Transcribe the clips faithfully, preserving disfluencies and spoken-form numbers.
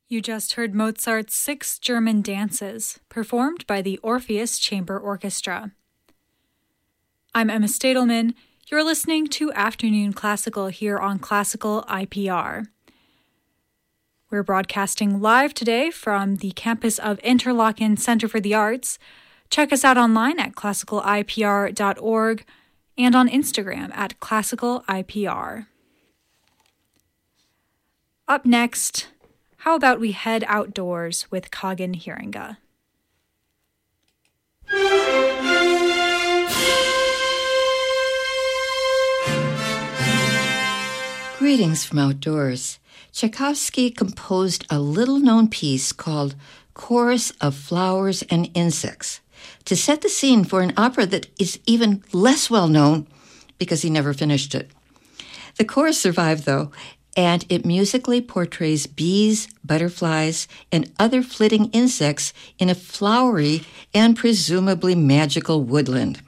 You just heard Mozart's Six German Dances, performed by the Orpheus Chamber Orchestra. I'm Emma Stadelman. You're listening to Afternoon Classical here on Classical I P R. We're broadcasting live today from the campus of Interlochen Center for the Arts. Check us out online at classical I P R dot org and on Instagram at classical I P R. Up next, how about we head outdoors with Kagan Hiringa? Greetings from outdoors. Tchaikovsky composed a little-known piece called Chorus of Flowers and Insects to set the scene for an opera that is even less well-known because he never finished it. The chorus survived, though, and it musically portrays bees, butterflies, and other flitting insects in a flowery and presumably magical woodland.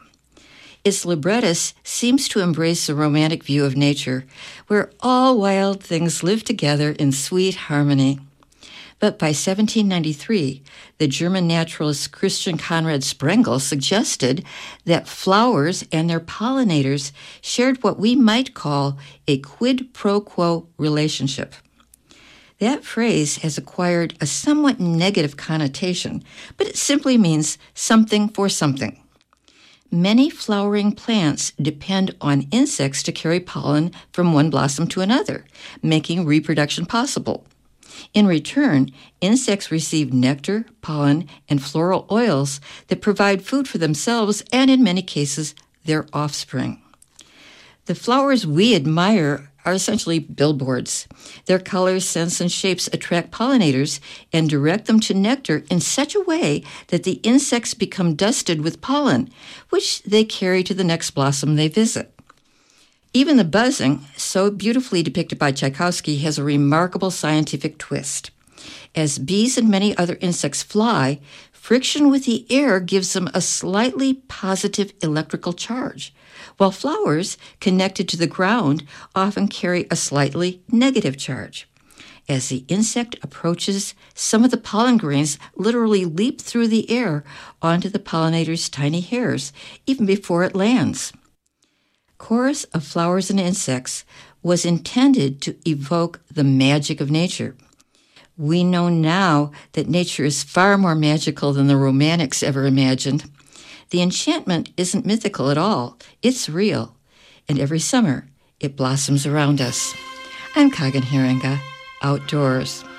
Its librettist seems to embrace a romantic view of nature, where all wild things live together in sweet harmony. But by seventeen ninety-three, the German naturalist Christian Conrad Sprengel suggested that flowers and their pollinators shared what we might call a quid pro quo relationship. That phrase has acquired a somewhat negative connotation, but it simply means something for something. Many flowering plants depend on insects to carry pollen from one blossom to another, making reproduction possible. In return, insects receive nectar, pollen, and floral oils that provide food for themselves and, in many cases, their offspring. The flowers we admire are essentially billboards. Their colors, scents, and shapes attract pollinators and direct them to nectar in such a way that the insects become dusted with pollen, which they carry to the next blossom they visit. Even the buzzing, so beautifully depicted by Tchaikovsky, has a remarkable scientific twist. As bees and many other insects fly, friction with the air gives them a slightly positive electrical charge, while flowers, connected to the ground, often carry a slightly negative charge. As the insect approaches, some of the pollen grains literally leap through the air onto the pollinator's tiny hairs, even before it lands. Chorus of Flowers and Insects was intended to evoke the magic of nature. We know now that nature is far more magical than the Romantics ever imagined. The enchantment isn't mythical at all. It's real. And every summer, it blossoms around us. I'm Kagan Hiringa, outdoors.